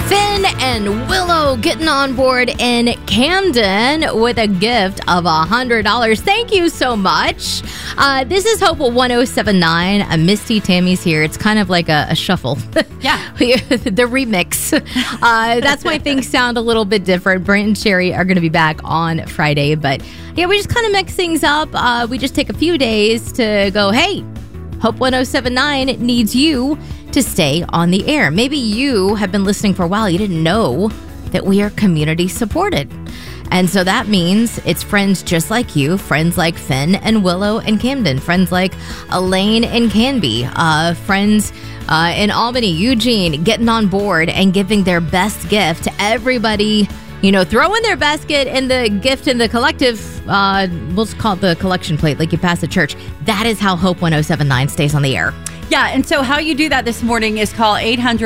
Finn and Willow getting on board in Camden with a gift of $100. Thank you so much. This is Hope 1079. Misty Tammy's here. It's kind of like a shuffle. Yeah. The remix. That's why things sound a little bit different. Brent and Sherry are going to be back on Friday. But yeah, we just kind of mix things up. We just take a few days to go, hey, Hope 1079 needs you to stay on the air. Maybe you have been listening for a while. You didn't know that we are community supported. And so that means it's friends just like you, friends like Finn and Willow and Camden, friends like Elaine and Canby, friends in Albany, Eugene, getting on board and giving their best gift to everybody. You know, throwing their basket in the gift in the collective, we'll just call it the collection plate, like you pass at church. That is how Hope 1079 stays on the air. Yeah, and so how you do that this morning is call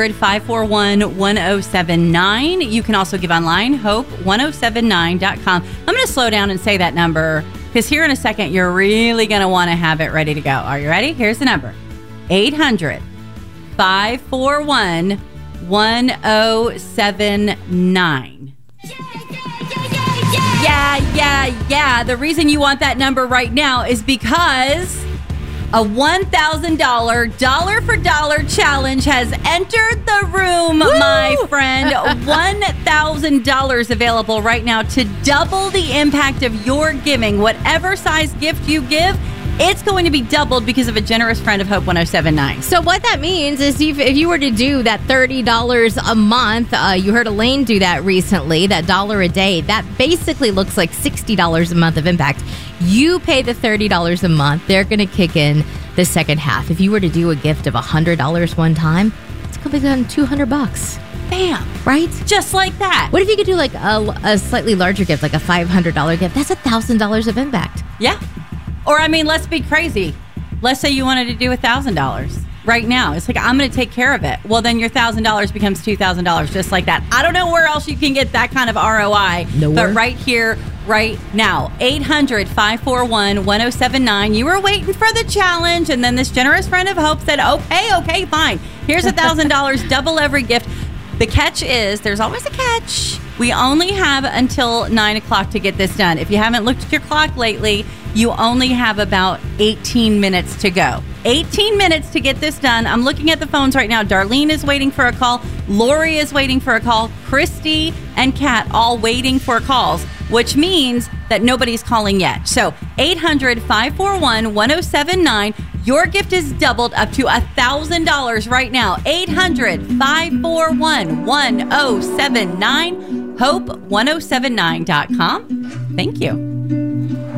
800-541-1079. You can also give online, hope1079.com. I'm going to slow down and say that number because here in a second, you're really going to want to have it ready to go. Are you ready? Here's the number. 800-541-1079. Yeah. The reason you want that number right now is because a $1,000 dollar for dollar challenge has entered the room, Woo! My friend. $1,000 available right now to double the impact of your giving. Whatever size gift you give, it's going to be doubled because of a generous friend of Hope 1079. So what that means is if you were to do that $30 a month, you heard Elaine do that recently, that $1 a day, that basically looks like $60 a month of impact. You pay the $30 a month. They're going to kick in the second half. If you were to do a gift of $100 one time, it's going to be done $200. Bam. Right? Just like that. What if you could do like a slightly larger gift, like a $500 gift? That's $1,000 of impact. Yeah. Or, I mean, let's be crazy. Let's say you wanted to do $1,000 right now. It's like, I'm going to take care of it. Well, then your $1,000 becomes $2,000, just like that. I don't know where else you can get that kind of ROI. Nowhere. But right here, right now, 800-541-1079. You were waiting for the challenge, and then this generous friend of Hope said, okay, fine. Here's $1,000, double every gift. The catch is, there's always a catch. We only have until 9 o'clock to get this done. If you haven't looked at your clock lately, you only have about 18 minutes to go. 18 minutes to get this done. I'm looking at the phones right now. Darlene is waiting for a call. Lori is waiting for a call. Christy and Kat all waiting for calls, which means that nobody's calling yet. So 800-541-1079. Your gift is doubled up to $1,000 right now. 800-541-1079. Hope1079.com. Thank you.